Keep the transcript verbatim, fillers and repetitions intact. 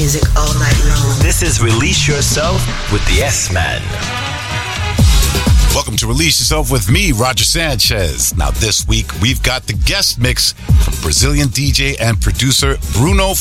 music all night long. This is Release Yourself with the S-Man. Welcome to Release Yourself with me, Roger Sanchez. Now this week, we've got the guest mix from Brazilian D J and producer Bruno